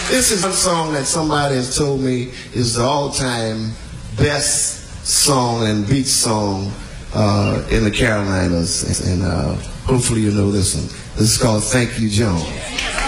This is one song that somebody has told me is the all-time best song and beach song in the Carolinas, and hopefully you know this one. This is called Thank You, Joan.